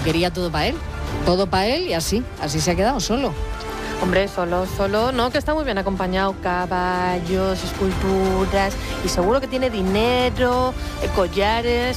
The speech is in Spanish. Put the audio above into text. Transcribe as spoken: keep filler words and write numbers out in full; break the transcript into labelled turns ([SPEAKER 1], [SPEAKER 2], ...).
[SPEAKER 1] quería todo para él, todo para él y así, así se ha quedado solo.
[SPEAKER 2] Hombre, solo, solo, no, que está muy bien acompañado, caballos, esculturas, y seguro que tiene dinero, eh, collares,